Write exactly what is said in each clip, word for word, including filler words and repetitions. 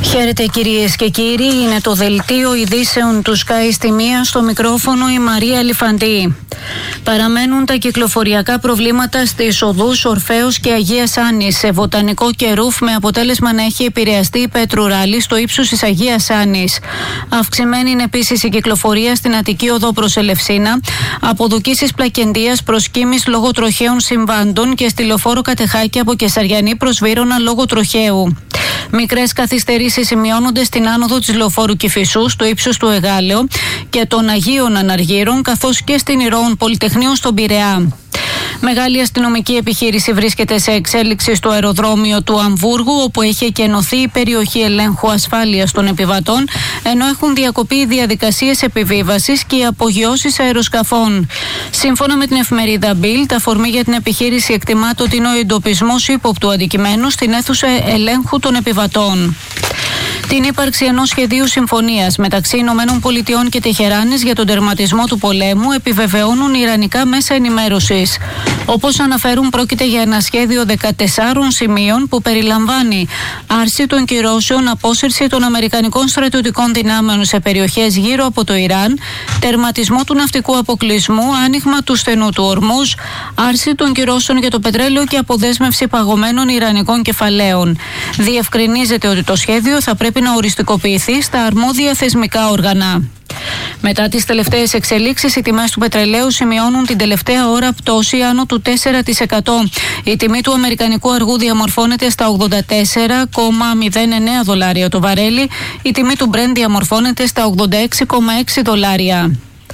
Χαίρετε κυρίες και κύριοι, είναι το δελτίο ειδήσεων του Sky στη μία, στο μικρόφωνο η Μαρία Ελιφαντή. Παραμένουν τα κυκλοφοριακά προβλήματα στις οδούς Ορφέως και Αγίας Άννης σε Βοτανικό και Ρούφ, με αποτέλεσμα να έχει επηρεαστεί η Πέτρου Ράλη στο ύψος της Αγίας Άννης. Αυξημένη είναι επίσης η κυκλοφορία στην Αττική Οδό προς Ελευσίνα, από Δουκίσης Πλακεντίας προς Κίμης λόγω τροχαίων συμβάντων και στη Λεωφόρο Κατεχάκη από Κεσαριανή προς Βύρωνα λόγω τροχαίου. Μικρές καθυστερήσεις σημειώνονται στην άνοδο της Λεωφόρου Κηφισού στο ύψος του Εγάλεο και των Αγίων Αναργύρων, καθώς και στην Ηρώων Πολυτεχνείων στον Πειραιά. Μεγάλη αστυνομική επιχείρηση βρίσκεται σε εξέλιξη στο αεροδρόμιο του Αμβούργου, όπου έχει εκενωθεί η περιοχή ελέγχου ασφάλειας των επιβατών, ενώ έχουν διακοπεί οι διαδικασίες επιβίβασης και οι απογειώσεις αεροσκαφών. Σύμφωνα με την εφημερίδα Bild, αφορμή για την επιχείρηση εκτιμάται ότι είναι ο εντοπισμός ύποπτου αντικειμένου στην αίθουσα ελέγχου των επιβατών. Την ύπαρξη ενός σχεδίου συμφωνίας μεταξύ Ηνωμένων Πολιτειών και Τεχεράνης για τον τερματισμό του πολέμου επιβεβαιώνουν ιρανικά μέσα ενημέρωσης. Όπως αναφέρουν, πρόκειται για ένα σχέδιο δεκατεσσάρων σημείων που περιλαμβάνει άρση των κυρώσεων, απόσυρση των αμερικανικών στρατιωτικών δυνάμεων σε περιοχές γύρω από το Ιράν, τερματισμό του ναυτικού αποκλεισμού, άνοιγμα του στενού του Ορμούζ, άρση των κυρώσεων για το πετρέλαιο και αποδέσμευση παγωμένων ιρανικών κεφαλαίων. Διευκρινίζεται ότι το σχέδιο θα πρέπει να οριστικοποιηθεί στα αρμόδια θεσμικά όργανα. Μετά τις τελευταίες εξελίξεις, οι τιμές του πετρελαίου σημειώνουν την τελευταία ώρα πτώση άνω του τέσσερα τοις εκατό. Η τιμή του αμερικανικού αργού διαμορφώνεται στα ογδόντα τέσσερα κόμμα μηδέν εννέα δολάρια το βαρέλι. Η τιμή του Brent διαμορφώνεται στα ογδόντα έξι κόμμα έξι δολάρια.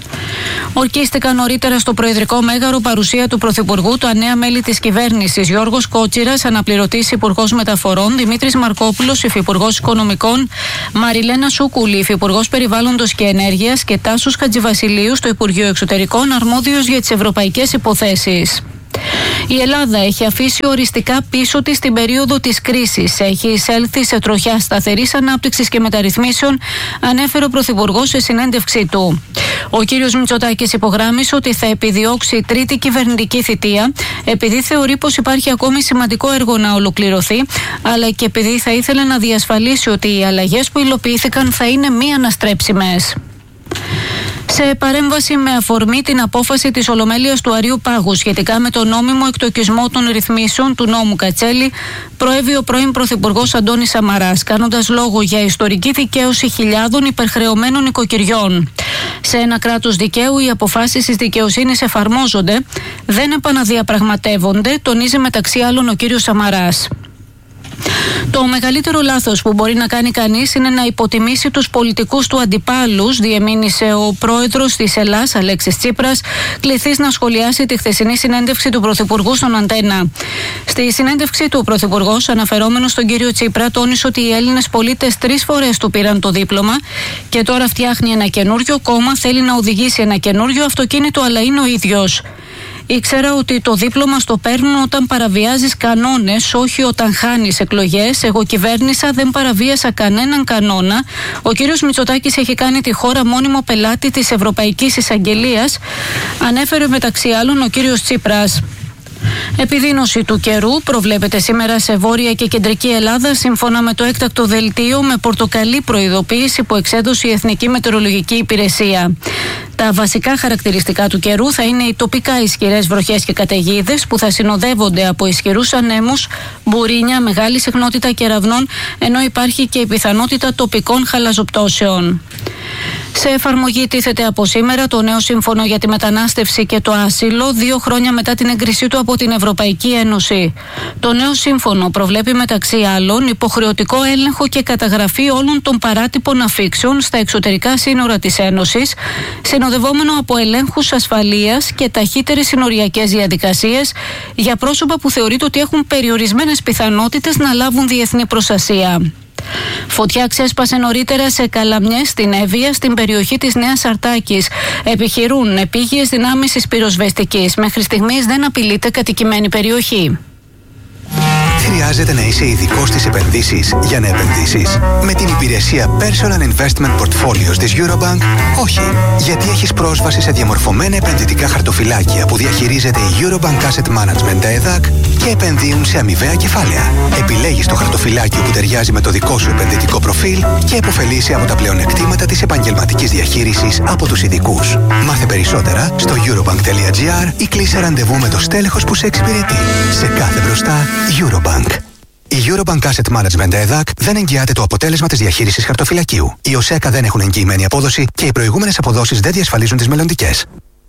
Ορκίστηκαν νωρίτερα στο Προεδρικό Μέγαρο παρουσία του Πρωθυπουργού τα νέα μέλη της κυβέρνησης: Γιώργος Κότσιρας, αναπληρωτής Υπουργός Μεταφορών, Δημήτρης Μαρκόπουλος, Υφυπουργός Οικονομικών, Μαριλένα Σούκουλη, Υφυπουργός Περιβάλλοντος και Ενέργειας και Τάσος Χατζηβασιλείου στο Υπουργείο Εξωτερικών, αρμόδιος για τις ευρωπαϊκές υποθέσεις. Η Ελλάδα έχει αφήσει οριστικά πίσω της την περίοδο της κρίσης. Έχει εισέλθει σε τροχιά σταθερής ανάπτυξης και μεταρρυθμίσεων, ανέφερε ο Πρωθυπουργός σε συνέντευξή του. Ο κύριος Μητσοτάκης υπογράμμισε ότι θα επιδιώξει τρίτη κυβερνητική θητεία, επειδή θεωρεί πως υπάρχει ακόμη σημαντικό έργο να ολοκληρωθεί, αλλά και επειδή θα ήθελε να διασφαλίσει ότι οι αλλαγές που υλοποιήθηκαν θα είναι μη αναστρέψιμες. Σε παρέμβαση με αφορμή την απόφαση της Ολομέλειας του Αριού Πάγου σχετικά με τον νόμιμο εκτοκισμό των ρυθμίσεων του νόμου Κατσέλη, προέβη ο πρώην Πρωθυπουργός Αντώνης Σαμαράς, κάνοντας λόγο για ιστορική δικαίωση χιλιάδων υπερχρεωμένων νοικοκυριών. Σε ένα κράτος δικαίου, οι αποφάσεις της δικαιοσύνης εφαρμόζονται, δεν επαναδιαπραγματεύονται, τονίζει μεταξύ άλλων ο κύριος Σαμαράς. Το μεγαλύτερο λάθος που μπορεί να κάνει κανείς είναι να υποτιμήσει τους πολιτικούς του αντιπάλους, διεμήνυσε ο πρόεδρος της Ελλάς, Αλέξης Τσίπρας, κληθής να σχολιάσει τη χθεσινή συνέντευξη του Πρωθυπουργού στον Αντένα. Στη συνέντευξή του, ο Πρωθυπουργός, αναφερόμενος στον κύριο Τσίπρα, τόνισε ότι οι Έλληνες πολίτες τρεις φορές του πήραν το δίπλωμα και τώρα φτιάχνει ένα καινούριο κόμμα, θέλει να οδηγήσει ένα καινούριο αυτοκίνητο, αλλά είναι ο ίδιος. Ήξερα ότι το δίπλωμα στο παίρνουν όταν παραβιάζεις κανόνες, όχι όταν χάνεις εκλογές. Εγώ κυβέρνησα, δεν παραβίασα κανέναν κανόνα. Ο κύριος Μητσοτάκης έχει κάνει τη χώρα μόνιμο πελάτη της Ευρωπαϊκής Εισαγγελίας, ανέφερε μεταξύ άλλων ο κύριος Τσίπρας. Επιδείνωση του καιρού προβλέπεται σήμερα σε βόρεια και κεντρική Ελλάδα, σύμφωνα με το έκτακτο δελτίο με πορτοκαλί προειδοποίηση που εξέδωσε η Εθνική Μετεωρολογική Υπηρεσία. Τα βασικά χαρακτηριστικά του καιρού θα είναι οι τοπικά ισχυρές βροχές και καταιγίδες που θα συνοδεύονται από ισχυρούς ανέμους, μπουρίνια, μεγάλη συχνότητα κεραυνών, ενώ υπάρχει και η πιθανότητα τοπικών χαλαζοπτώσεων. Σε εφαρμογή τίθεται από σήμερα το νέο σύμφωνο για τη μετανάστευση και το άσυλο, δύο χρόνια μετά την έγκρισή του από την Ευρωπαϊκή Ένωση. Το νέο σύμφωνο προβλέπει μεταξύ άλλων υποχρεωτικό έλεγχο και καταγραφή όλων των παράτυπων αφήξεων στα εξωτερικά σύνορα της Ένωσης, συνοδευόμενο από ελέγχους ασφαλείας και ταχύτερες συνοριακές διαδικασίες για πρόσωπα που θεωρείται ότι έχουν περιορισμένες πιθανότητες να λάβουν διεθνή προστασία. Φωτιά ξέσπασε νωρίτερα σε Καλαμιές στην Εύβοια, στην περιοχή της Νέας Αρτάκης. Επιχειρούν επίγειες δυνάμεις της πυροσβεστικής. Μέχρι στιγμής δεν απειλείται κατοικημένη περιοχή. Χρειάζεται να είσαι ειδικός στις επενδύσεις για να επενδύσεις? Με την υπηρεσία Personal Investment Portfolios της Eurobank, όχι. Γιατί έχεις πρόσβαση σε διαμορφωμένα επενδυτικά χαρτοφυλάκια που διαχειρίζεται η Eurobank Asset Management ΕΔΑΚ και επενδύουν σε αμοιβαία κεφάλαια. Επιλέγεις το χαρτοφυλάκιο που ταιριάζει με το δικό σου επενδυτικό προφίλ και επωφελείσαι από τα πλεονεκτήματα της επαγγελματικής διαχείρισης από τους ειδικούς. Μάθε περισσότερα στο eurobank τελεία gr ή κλείσε ραντεβού με το στέλεχος που σε εξυπηρετεί. Σε κάθε μπροστά, Eurobank. Η Eurobank Asset Management ΕΔΑΚ δεν εγγυάται το αποτέλεσμα της διαχείρισης χαρτοφυλακίου. Οι ΟΣΕΚΑ δεν έχουν εγγυημένη απόδοση και οι προηγούμενες αποδόσεις δεν διασφαλίζουν τις μελλοντικές.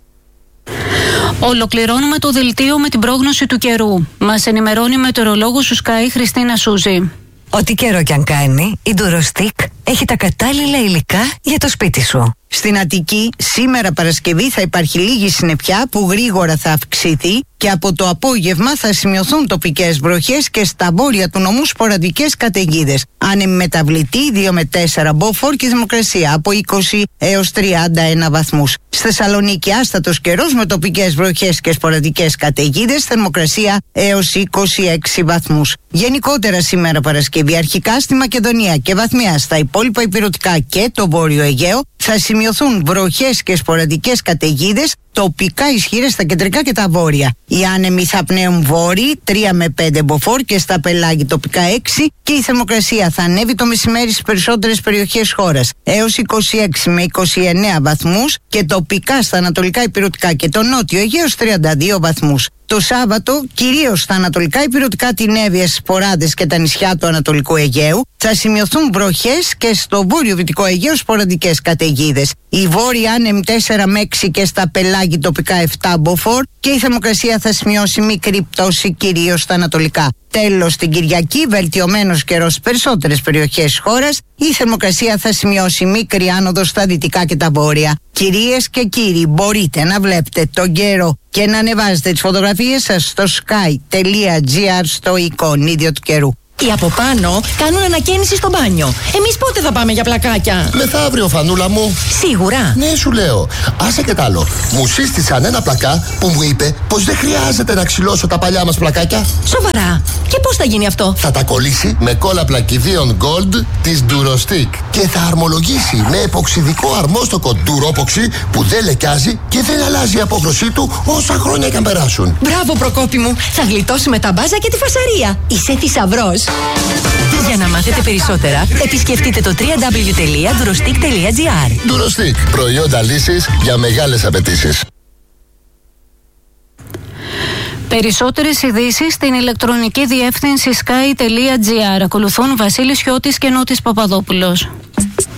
Ολοκληρώνουμε το δελτίο με την πρόγνωση του καιρού. Μας ενημερώνει η μετεωρολόγος του Sky Χριστίνα Σούζη. Ό,τι καιρό κι αν κάνει, η Durostic έχει τα κατάλληλα υλικά για το σπίτι σου. Στην Αττική, σήμερα Παρασκευή θα υπάρχει λίγη συννεφιά που γρήγορα θα αυξηθεί και από το απόγευμα θα σημειωθούν τοπικές βροχές και στα βόρεια του νομού σποραδικές καταιγίδες. Άνεμη μεταβλητή δύο με τέσσερα μποφόρ και θερμοκρασία από είκοσι έως τριάντα ένα βαθμούς. Στη Θεσσαλονίκη άστατος καιρός με τοπικές βροχές και σποραδικές καταιγίδες, θερμοκρασία έως είκοσι έξι βαθμούς. Γενικότερα σήμερα Παρασκευή, αρχικά στη Μακεδονία και βαθμιά στα υπόλοιπα ηπειρωτικά και το Βόρειο Αιγαίο, θα σημειωθούν βροχές και σποραδικές καταιγίδες, τοπικά ισχυρές στα κεντρικά και τα βόρεια. Οι άνεμοι θα πνέουν βόρειοι τρία με πέντε μποφόρ και στα πελάγη τοπικά έξι και η θερμοκρασία θα ανέβει το μεσημέρι στις περισσότερες περιοχές χώρας έως είκοσι έξι με είκοσι εννέα βαθμούς και τοπικά στα ανατολικά ηπειρωτικά και το νότιο Αιγαίο τριάντα δύο βαθμούς. Το Σάββατο, κυρίως στα ανατολικά ηπειρωτικά, την Εύβοια, Σποράδες και τα νησιά του Ανατολικού Αιγαίου, θα σημειωθούν βροχές και στο βόρειο-δυτικό Αιγαίο σποραδικές καταιγίδες. Οι βόρειοι άνεμοι τέσσερα με έξι και στα πελάγη τοπικά επτά μποφόρ και η θερμοκρασία θα σημειώσει μικρή πτώση κυρίως στα ανατολικά. Τέλος, την Κυριακή, βελτιωμένος καιρός στις περισσότερες περιοχές χώρας, η θερμοκρασία θα σημειώσει μικρή άνοδο στα δυτικά και τα βόρεια. Κυρίες και κύριοι, μπορείτε να βλέπετε τον καιρό και να ανεβάζετε τις φωτογραφίες σας στο sky τελεία gr στο εικονίδιο του καιρού. Οι από πάνω κάνουν ανακαίνιση στο μπάνιο. Εμείς πότε θα πάμε για πλακάκια? Μεθαύριο, Φανούλα μου. Σίγουρα? Ναι, σου λέω. Άσε και τ' άλλο. Μου σύστησαν ένα πλακά που μου είπε πως δεν χρειάζεται να ξυλώσω τα παλιά μας πλακάκια. Σοβαρά? Και πώς θα γίνει αυτό? Θα τα κολλήσει με κόλλα πλακιδίων Gold της Durostic και θα αρμολογήσει με εποξιδικό αρμόστοκο Duropoxy που δεν λεκιάζει και δεν αλλάζει η απόχρωσή του όσα χρόνια και αν περάσουν. Μπράβο, Προκόπη μου. Θα γλιτώσουμε τα μπάζα και τη φασαρία. Είσαι θησαυρός. Για να μάθετε περισσότερα, επισκεφτείτε το double-u double-u double-u τελεία durostic τελεία gr. Durostic. Προϊόντα λύσης για μεγάλες απαιτήσεις. Περισσότερες ειδήσεις στην ηλεκτρονική διεύθυνση sky τελεία gr. Ακολουθούν Βασίλης Χιώτης και Νότης Παπαδόπουλος.